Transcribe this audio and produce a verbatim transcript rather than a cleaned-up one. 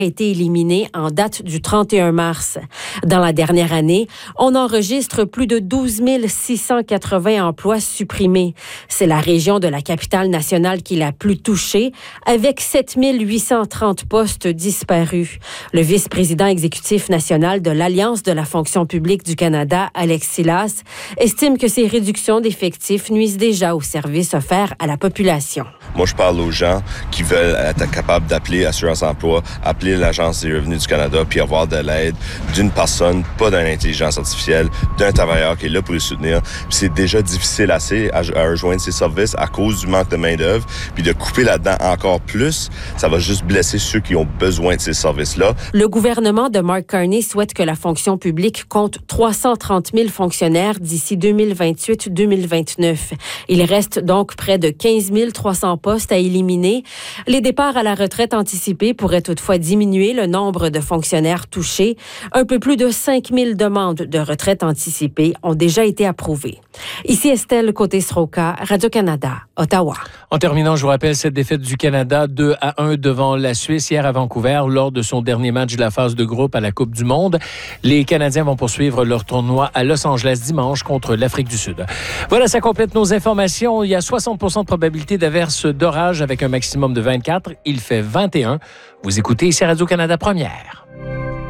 été éliminé en date du trente et un mars. Dans la dernière année, on enregistre plus de douze mille six cent quatre-vingts emplois supprimés. C'est la région de la capitale nationale qui est la plus touchée, avec sept mille huit cent trente postes disparus. Le vice-président exécutif national de l'Alliance de la fonction publique du Canada, Alex Silas, estime que ces réductions d'effectifs nuisent déjà aux services offerts à la population. Moi, je parle aux gens qui veulent être capables d'appeler Assurance Emploi, appeler l'Agence des revenus du Canada, puis avoir de l'aide d'une personne, pas d'une intelligence artificielle, d'un travailleur qui est là pour les soutenir. Puis c'est déjà difficile assez à, à rejoindre ces services à cause du manque de main-d'œuvre, puis de couper là-dedans encore plus, ça va juste blesser ceux qui ont besoin de ces services-là. Le gouvernement de Mark Carney souhaite que la fonction publique compte trois cent trente mille fonctionnaires d'ici deux mille vingt-huit deux mille vingt-neuf. Il reste donc près de quinze mille trois cents postes à éliminer. Les départs à la retraite anticipée pourraient toutefois diminuer le nombre de fonctionnaires touchés. Un peu plus de cinq mille demandes de retraite anticipée ont déjà été approuvées. Ici Estelle Côté-Sroka, Radio-Canada, Ottawa. En terminant, je vous rappelle cette défaite du Canada deux à un devant la Suisse hier à Vancouver lors de son dernier match de la phase de groupe à la Coupe du Monde. Les Canadiens vont poursuivre leur tournoi à Los Angeles dimanche contre l'Afrique du Sud. Voilà, ça complète nos informations. Il y a soixante pour cent de probabilité d'averse d'orage avec un maximum de vingt-quatre. Il fait vingt et un. Vous écoutez ici Radio-Canada Première.